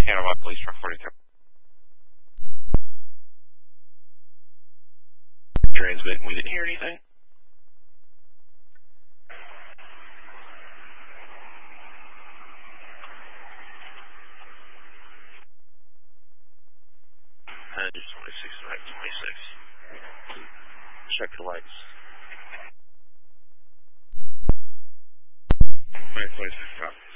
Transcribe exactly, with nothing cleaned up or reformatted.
Hanover Police Truck forty-two. Transmit, we didn't hear anything. Uh, just twenty-six, right, twenty-six. Check the lights. Right, twenty-six, stop.